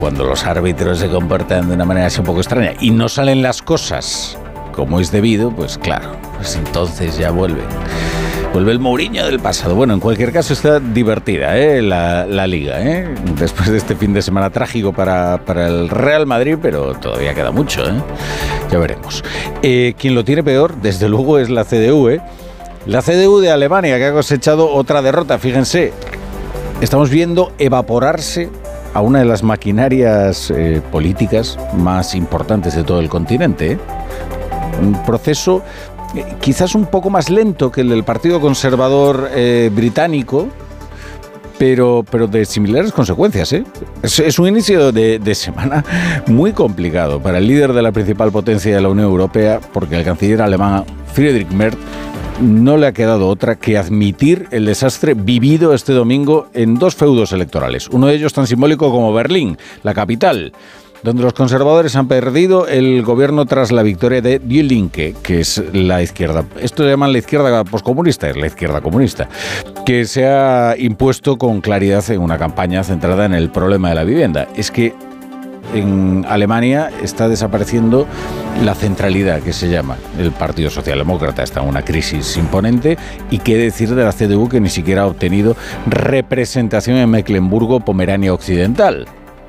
Cuando los árbitros se comportan de una manera así un poco extraña y no salen las cosas como es debido, pues claro, pues entonces ya vuelve el Mourinho del pasado. Bueno, en cualquier caso está divertida la Liga, después de este fin de semana trágico para el Real Madrid, pero todavía queda mucho, ya veremos. Quien lo tiene peor, desde luego, es la CDU, la CDU de Alemania, que ha cosechado otra derrota. Fíjense, estamos viendo evaporarse a una de las maquinarias políticas más importantes de todo el continente, un proceso quizás un poco más lento que el del Partido Conservador británico, pero de similares consecuencias, Es un inicio de semana muy complicado para el líder de la principal potencia de la Unión Europea, porque al canciller alemán Friedrich Merz no le ha quedado otra que admitir el desastre vivido este domingo en dos feudos electorales. Uno de ellos tan simbólico como Berlín, la capital, donde los conservadores han perdido el gobierno tras la victoria de Die Linke, que es la izquierda. Esto le llaman la izquierda poscomunista, es la izquierda comunista, que se ha impuesto con claridad en una campaña centrada en el problema de la vivienda. Es que en Alemania está desapareciendo la centralidad que se llama el Partido Socialdemócrata. Está en una crisis imponente. Y qué decir de la CDU, que ni siquiera ha obtenido representación en Mecklemburgo-Pomerania Occidental.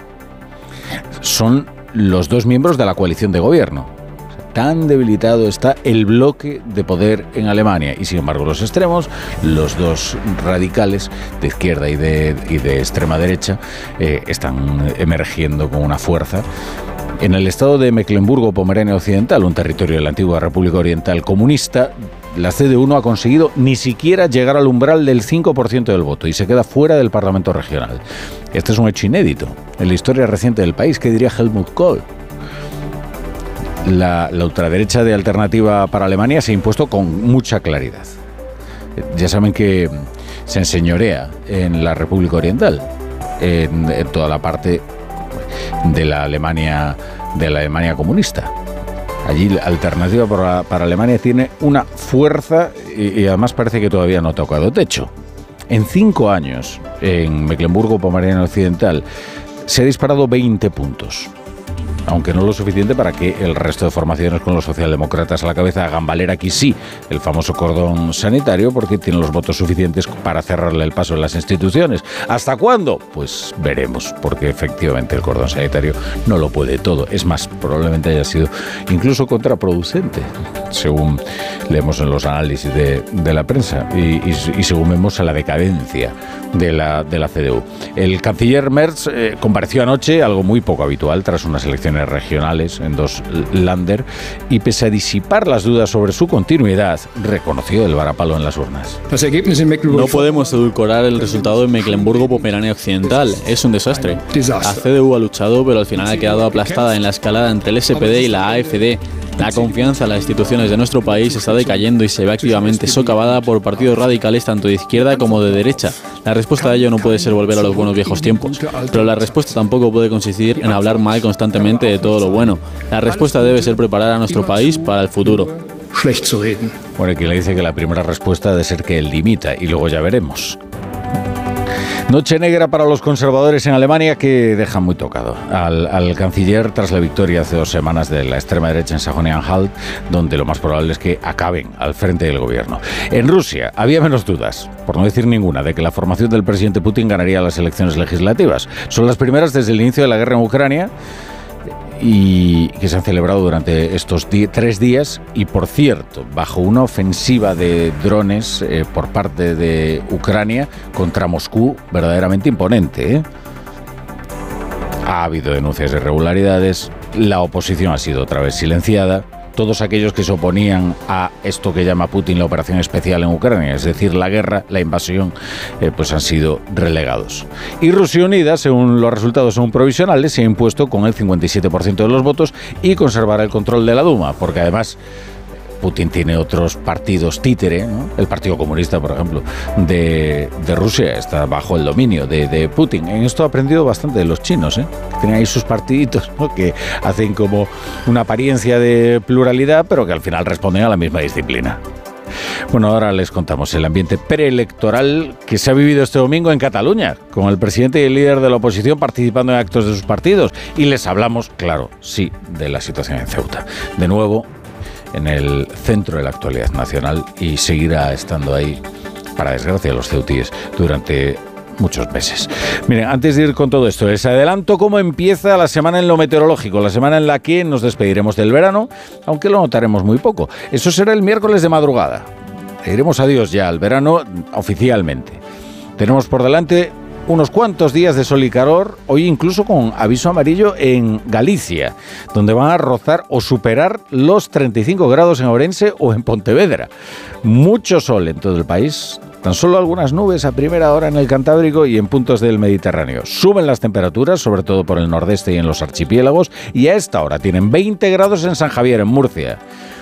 Son los dos miembros de la coalición de gobierno. Tan debilitado está el bloque de poder en Alemania, y sin embargo los extremos, los dos radicales de izquierda y de extrema derecha, están emergiendo con una fuerza. En el estado de Mecklemburgo-Pomerania Occidental, un territorio de la antigua República Oriental comunista, la CDU no ha conseguido ni siquiera llegar al umbral del 5% del voto y se queda fuera del Parlamento regional. Este es un hecho inédito en la historia reciente del país. ¿Qué diría Helmut Kohl? La ultraderecha de Alternativa para Alemania se ha impuesto con mucha claridad. Ya saben que se enseñorea en la República Oriental, en toda la parte de la Alemania comunista. Allí la Alternativa para Alemania tiene una fuerza y además parece que todavía no ha tocado techo. En 5 años, en Mecklemburgo-Pomerania Occidental, se ha disparado 20 puntos. Aunque no lo suficiente para que el resto de formaciones con los socialdemócratas a la cabeza hagan valer aquí sí el famoso cordón sanitario, porque tienen los votos suficientes para cerrarle el paso en las instituciones. ¿Hasta cuándo? Pues veremos, porque efectivamente el cordón sanitario no lo puede todo. Es más, probablemente haya sido incluso contraproducente, según leemos en los análisis de la prensa y según vemos a la decadencia de la CDU. El canciller Merz compareció anoche, algo muy poco habitual, tras unas elecciones regionales en 2 Länder, y pese a disipar las dudas sobre su continuidad, reconoció el varapalo en las urnas. No podemos edulcorar el resultado en Mecklemburgo-Pomerania Occidental. Es un desastre. La CDU ha luchado, pero al final ha quedado aplastada en la escalada entre el SPD y la AfD. La confianza en las instituciones de nuestro país está decayendo y se ve activamente socavada por partidos radicales tanto de izquierda como de derecha. La respuesta a ello no puede ser volver a los buenos viejos tiempos, pero la respuesta tampoco puede consistir en hablar mal constantemente de todo lo bueno. La respuesta debe ser preparar a nuestro país para el futuro. Bueno, quien le dice que la primera respuesta debe ser que él dimita y luego ya veremos. Noche negra para los conservadores en Alemania, que dejan muy tocado al canciller tras la victoria hace 2 semanas de la extrema derecha en Sajonia-Anhalt, donde lo más probable es que acaben al frente del gobierno. En Rusia había menos dudas, por no decir ninguna, de que la formación del presidente Putin ganaría las elecciones legislativas. Son las primeras desde el inicio de la guerra en Ucrania y que se han celebrado durante estos 3 días y, por cierto, bajo una ofensiva de drones por parte de Ucrania contra Moscú verdaderamente imponente. Ha habido denuncias de irregularidades, la oposición ha sido otra vez silenciada. Todos aquellos que se oponían a esto que llama Putin la operación especial en Ucrania, es decir, la guerra, la invasión, pues han sido relegados. Y Rusia Unida, según los resultados son provisionales, se ha impuesto con el 57% de los votos y conservará el control de la Duma, porque además Putin tiene otros partidos títere, ¿no? El Partido Comunista, por ejemplo, de Rusia está bajo el dominio de Putin. En esto ha aprendido bastante de los chinos, Tienen ahí sus partiditos, ¿no? Que hacen como una apariencia de pluralidad, pero que al final responden a la misma disciplina. Bueno, ahora les contamos el ambiente preelectoral que se ha vivido este domingo en Cataluña, con el presidente y el líder de la oposición participando en actos de sus partidos. Y les hablamos, claro, sí, de la situación en Ceuta. De nuevo, en el centro de la actualidad nacional, y seguirá estando ahí, para desgracia de los ceutíes, durante muchos meses. Miren, antes de ir con todo esto, les adelanto cómo empieza la semana en lo meteorológico, la semana en la que nos despediremos del verano, aunque lo notaremos muy poco. Eso será el miércoles de madrugada. Diremos adiós ya al verano oficialmente. Tenemos por delante unos cuantos días de sol y calor, hoy incluso con aviso amarillo en Galicia, donde van a rozar o superar los 35 grados en Ourense o en Pontevedra. Mucho sol en todo el país, tan solo algunas nubes a primera hora en el Cantábrico y en puntos del Mediterráneo. Suben las temperaturas, sobre todo por el nordeste y en los archipiélagos, y a esta hora tienen 20 grados en San Javier, en Murcia,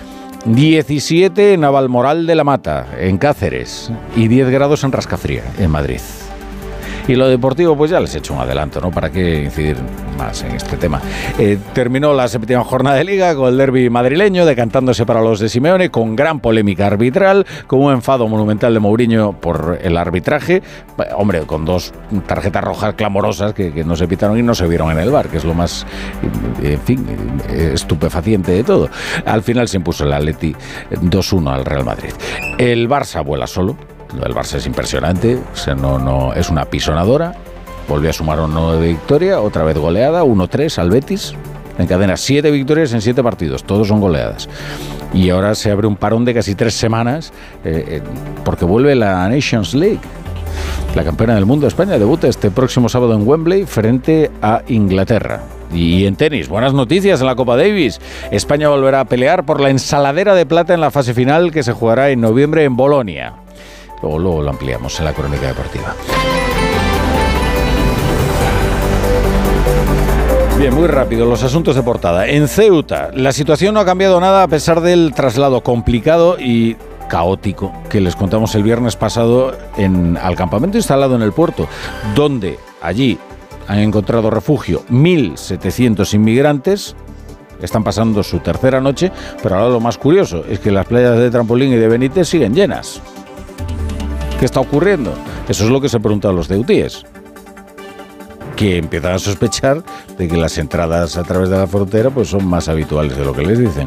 17 en Navalmoral de la Mata, en Cáceres, y 10 grados en Rascafría, en Madrid. Y lo deportivo, pues ya les he hecho un adelanto, ¿no? ¿Para qué incidir más en este tema? Terminó la 7ª jornada de Liga con el derbi madrileño, decantándose para los de Simeone, con gran polémica arbitral, con un enfado monumental de Mourinho por el arbitraje. Hombre, con 2 tarjetas rojas clamorosas que no se pitaron y no se vieron en el VAR, que es lo más, en fin, estupefaciente de todo. Al final se impuso el Atleti 2-1 al Real Madrid. El Barça vuela solo. El Barça es impresionante, o sea, no es una pisonadora. Volvió a sumar una nueva victoria, otra vez goleada, 1-3 al Betis. Encadena 7 victorias en 7 partidos, todos son goleadas. Y ahora se abre un parón de casi 3 semanas, porque vuelve la Nations League. La campeona del mundo, España, debuta este próximo sábado en Wembley frente a Inglaterra. Y en tenis, buenas noticias en la Copa Davis. España volverá a pelear por la ensaladera de plata en la fase final que se jugará en noviembre en Bolonia. Luego lo ampliamos en la crónica deportiva. Bien, muy rápido, los asuntos de portada. En Ceuta, la situación no ha cambiado nada a pesar del traslado complicado y caótico que les contamos el viernes pasado al campamento instalado en el puerto, donde allí han encontrado refugio 1.700 inmigrantes. Están pasando su tercera noche, pero ahora lo más curioso es que las playas de Trampolín y de Benítez siguen llenas. ¿Qué está ocurriendo? Eso es lo que se preguntan los ceutíes, que empiezan a sospechar de que las entradas a través de la frontera pues son más habituales de lo que les dicen.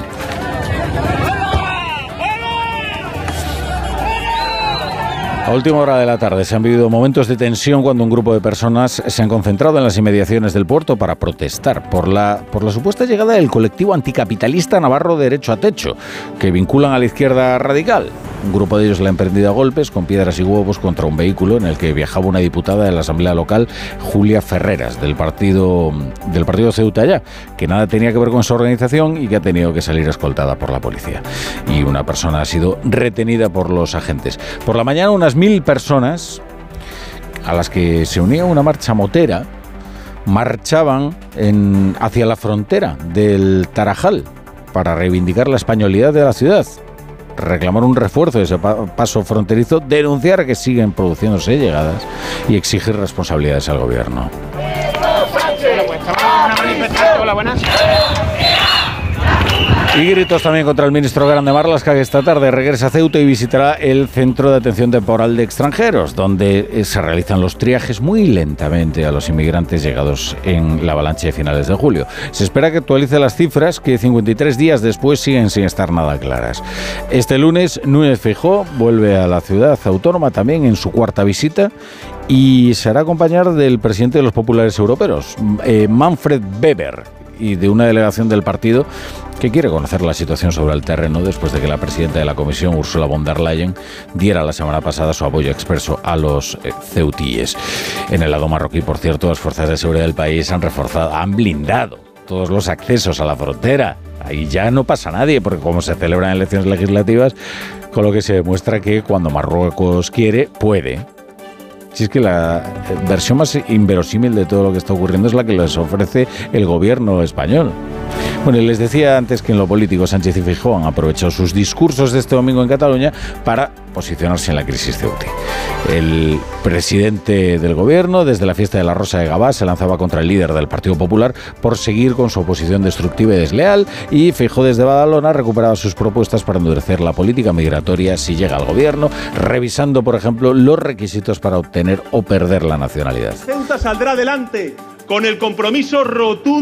A última hora de la tarde se han vivido momentos de tensión cuando un grupo de personas se han concentrado en las inmediaciones del puerto para protestar por la supuesta llegada del colectivo anticapitalista navarro Derecho a Techo, que vinculan a la izquierda radical. Un grupo de ellos le ha emprendido a golpes con piedras y huevos contra un vehículo en el que viajaba una diputada de la Asamblea Local, Julia Ferreras, del partido Ceuta Ya, que nada tenía que ver con su organización y que ha tenido que salir escoltada por la policía. Y una persona ha sido retenida por los agentes. Por la mañana, unas 1.000 personas, a las que se unía una marcha motera, marchaban hacia la frontera del Tarajal para reivindicar la españolidad de la ciudad, reclamar un refuerzo de ese paso fronterizo, denunciar que siguen produciéndose llegadas y exigir responsabilidades al gobierno. Hola, buenas. Y gritos también contra el ministro Grande Marlaska, que esta tarde regresa a Ceuta y visitará el Centro de Atención Temporal de Extranjeros, donde se realizan los triajes muy lentamente a los inmigrantes llegados en la avalancha de finales de julio. Se espera que actualice las cifras, que 53 días después siguen sin estar nada claras. Este lunes, Núñez Feijóo vuelve a la ciudad autónoma también en su 4ª visita y se hará acompañar del presidente de los populares europeos, Manfred Weber, y de una delegación del partido que quiere conocer la situación sobre el terreno después de que la presidenta de la Comisión, Ursula von der Leyen, diera la semana pasada su apoyo expreso a los ceutíes. En el lado marroquí, por cierto, las fuerzas de seguridad del país han blindado todos los accesos a la frontera. Ahí ya no pasa nadie, porque como se celebran elecciones legislativas, con lo que se demuestra que cuando Marruecos quiere, puede. Si es que la versión más inverosímil de todo lo que está ocurriendo es la que les ofrece el gobierno español. Bueno, y les decía antes que en lo político Sánchez y Feijóo han aprovechado sus discursos de este domingo en Cataluña para posicionarse en la crisis Ceuti. El presidente del gobierno, desde la fiesta de la Rosa de Gavá, se lanzaba contra el líder del Partido Popular por seguir con su oposición destructiva y desleal, y Feijóo desde Badalona recuperaba sus propuestas para endurecer la política migratoria si llega al gobierno, revisando, por ejemplo, los requisitos para obtener o perder la nacionalidad. Ceuta saldrá adelante con el compromiso rotundo